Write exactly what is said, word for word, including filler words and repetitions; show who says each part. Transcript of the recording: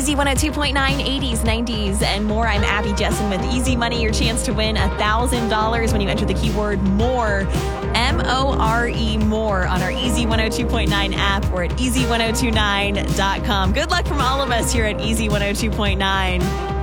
Speaker 1: Easy one oh two point nine, eighties, nineties, and more. I'm Abby Jessen with Easy Money, your chance to win one thousand dollars when you enter the keyword MORE, M O R E, MORE, on our Easy one oh two point nine app or at easy ten twenty-nine dot com. Good luck from all of us here at Easy one oh two point nine.